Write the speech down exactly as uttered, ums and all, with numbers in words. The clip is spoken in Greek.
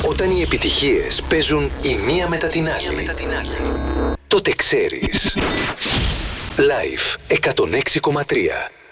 Όταν οι επιτυχίες παίζουν η μία μετά την άλλη, τότε ξέρεις. Live εκατόν έξι κόμμα τρία.